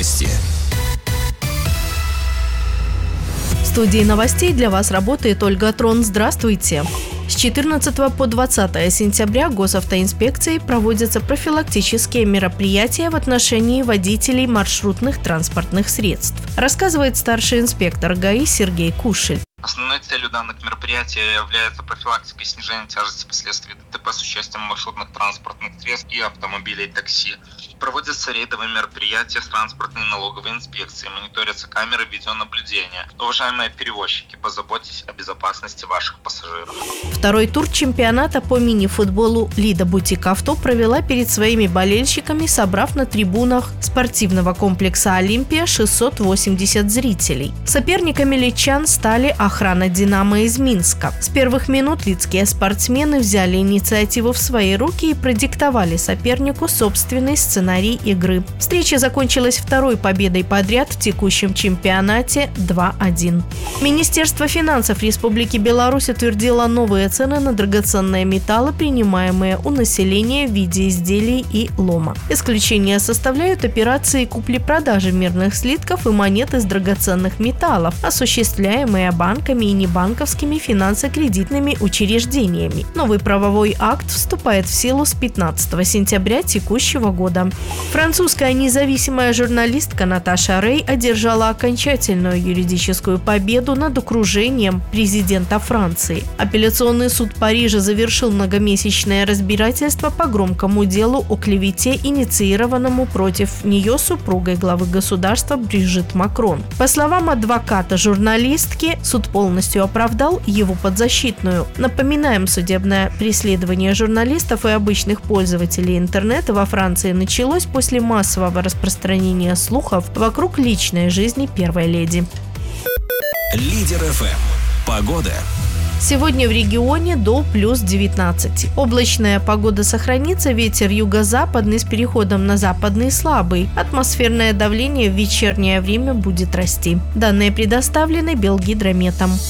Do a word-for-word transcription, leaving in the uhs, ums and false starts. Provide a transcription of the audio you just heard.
Новости. В студии новостей для вас работает Ольга Трон. Здравствуйте. С четырнадцатого по двадцатое сентября госавтоинспекцией проводятся профилактические мероприятия в отношении водителей маршрутных транспортных средств, рассказывает старший инспектор ГАИ Сергей Кушель. Основной целью данных мероприятий является профилактика и снижение тяжести последствий ДТП с участием маршрутных транспортных средств и автомобилей такси. Проводятся рейдовые мероприятия с транспортной и налоговой инспекцией, мониторятся камеры видеонаблюдения. Уважаемые перевозчики, позаботьтесь о безопасности ваших пассажиров. Второй тур чемпионата по мини-футболу «Лида Бутик Авто» провела перед своими болельщиками, собрав на трибунах спортивного комплекса «Олимпия» шестьсот восемьдесят зрителей. Соперниками лидчан стали охрана «Динамо» из Минска. С первых минут лидские спортсмены взяли инициативу в свои руки и продиктовали сопернику собственный сценарий игры. Встреча закончилась второй победой подряд в текущем чемпионате два один. Министерство финансов Республики Беларусь утвердило новые цены на драгоценные металлы, принимаемые у населения в виде изделий и лома. Исключение составляют операции купли-продажи мирных слитков и монет из драгоценных металлов, осуществляемые банками и небанковскими финансово-кредитными учреждениями. Новый правовой акт вступает в силу с пятнадцатого сентября текущего года. Французская независимая журналистка Наташа Рей одержала окончательную юридическую победу над окружением президента Франции. Апелляционный суд Парижа завершил многомесячное разбирательство по громкому делу о клевете, инициированному против нее супругой главы государства Брижит Макрон. По словам адвоката журналистки, суд полностью оправдал его подзащитную. Напоминаем, судебное преследование журналистов и обычных пользователей интернета во Франции началось после массового распространения слухов вокруг личной жизни первой леди. Лидер эф эм. Погода. Сегодня в регионе до плюс девятнадцати. Облачная погода сохранится, ветер юго-западный с переходом на западный слабый. Атмосферное давление в вечернее время будет расти. Данные предоставлены Белгидрометом.